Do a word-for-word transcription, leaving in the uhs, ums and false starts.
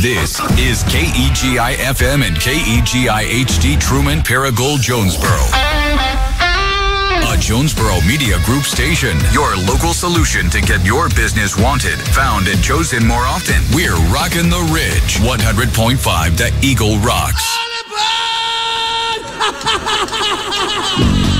This is K E G I F M and K E G I H D Truman Paragould Jonesboro. A Jonesboro Media Group station. Your local solution to get your business wanted, found, and chosen more often. We're rocking the Ridge. one hundred point five The Eagle rocks.